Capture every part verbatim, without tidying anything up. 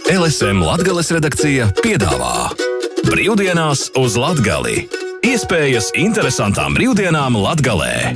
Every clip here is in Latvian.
L S M Latgales redakcija piedāvā Brīvdienās uz Latgali. Iespējas interesantām brīvdienām Latgalē.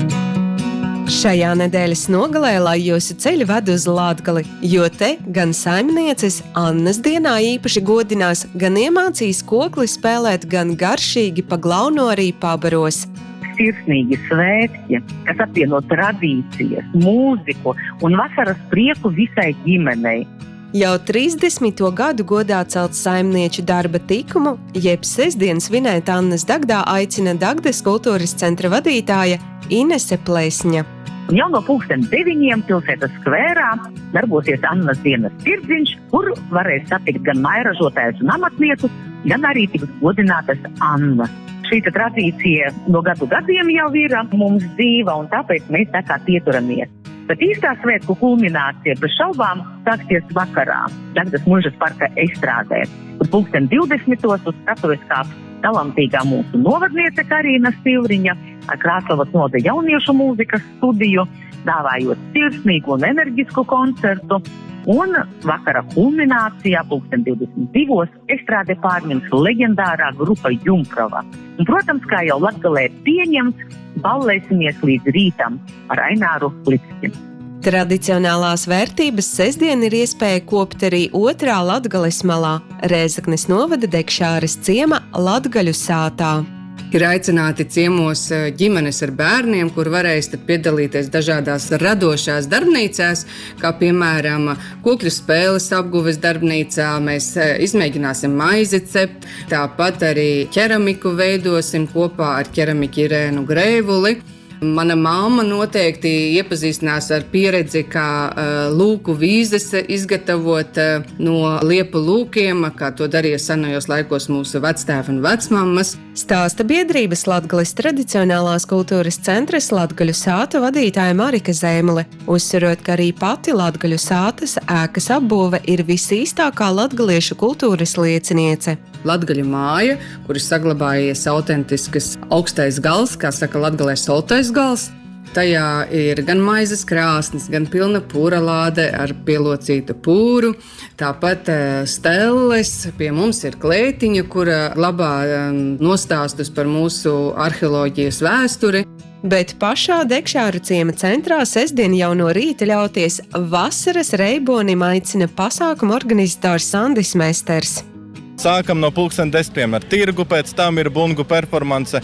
Šajā nedēļas nogalē, lai jūsu ceļi ved uz Latgali, jo te gan saimnieces Annas dienā īpaši godinās, gan iemācīs kokli spēlēt, gan garšīgi pa glaunu arī pabaros. Sirsnīgi svētki, kas apvieno tradīcijas, mūziku un vasaras prieku visai ģimenei. Jau trīsdesmito gadu godā celt saimnieču darba tikumu, jeb sestdien svinēt Annas Dagdā aicina Dagdes kultūras centra vadītāja Inese Plesņa. Un jau no pulksten deviņiem pilsētas skvērā darbosies Annas dienas tirdziņš, kur varēs satikt gan mairažotājus un amatniekus, gan arī tiks godinātas Annas. Šī tradīcija no gadu gadiem jau ir mums dzīva, un tāpēc mēs tā kā pieturamies. Bet īstā svētku kulminācija bez šaubām sāksies vakarā Dagdas Muižas parka estrādē, kur pulksten divdesmitos uz skatuves kāps talantīgā mūsu novadniece Karina Stilriņa ar Krāslavas noda jauniešu mūzikas studiju, dāvājot sirsnīgu un enerģisku koncertu. Un vakara kulminācijā pulksten divdesmit divos estrādē pārņems leģendārā grupa Jumprava. Un, protams, kā jau Latgalē pieņemts, ballēsimies līdz rītam ar Aināru Lipski. Tradicionālās vērtības sestdien ir iespēja kopt arī otrā Latgales malā – Rēzeknes novada Dekšāres ciema Latgaļu sātā. Ir aicināti ciemos ģimenes ar bērniem, kur varēs tad piedalīties dažādās radošās darbnīcās, kā piemēram kokļu spēles apguves darbnīcā. Mēs izmēģināsim maizi cept, tāpat arī ķeramiku veidosim kopā ar ķeramiku Irēnu Grēvuli. Mana mamma noteikti iepazīstinās ar pieredzi, kā uh, lūku vīzes izgatavot uh, no liepu lūkiem, kā to darīja senajos laikos mūsu vectēvi un vecmammas. Stāsta biedrības Latgales tradicionālās kultūras centres Latgaļu sāta vadītāja Marika Zēmule, uzsverot, ka arī pati Latgaļu sātas ēkas apbūve ir visīstākā latgaliešu kultūras lieciniece. Latgaļu māja, kur ir saglabājies autentiskas augstais gals, kā saka Latgalē soltais gals. Tajā ir gan maizes krāsnis, gan pilna pūra lāde ar pielocītu pūru. Tāpat stelles, pie mums ir klētiņa, kura glabā nostāstus par mūsu arheoloģijas vēsturi. Bet pašā Dekšāru ciema centrā sestdien jau no rīta ļauties vasaras reibonim aicina pasākumu organizators Sandis Mesters. Sākam no pulksten desmitiem ar tirgu, pēc tam ir bungu performance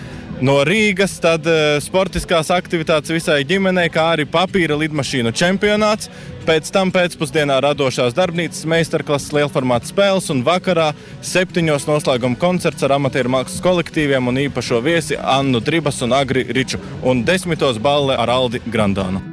no Rīgas, tad uh, sportiskās aktivitātes visai ģimenei, kā arī papīra lidmašīnu čempionāts. Pēc tam pēcpusdienā radošās darbnīcas meistarklases lielformāta spēles un vakarā septiņos noslēguma koncerts ar amatieru mākslas kolektīviem un īpašo viesi Annu Dribas un Agri Riču un desmitos balle ar Aldi Grandānu.